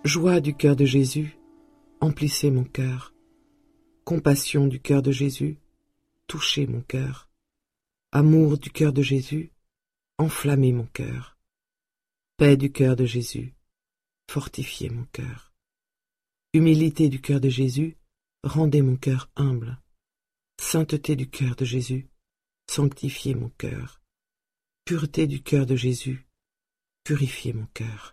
Joie du cœur de Jésus, emplissez mon cœur. Compassion du cœur de Jésus, touchez mon cœur. Amour du cœur de Jésus, enflammez mon cœur. Paix du cœur de Jésus, fortifiez mon cœur. Humilité du cœur de Jésus, rendez mon cœur humble. Sainteté du cœur de Jésus, sanctifiez mon cœur. Pureté du cœur de Jésus, purifiez mon cœur.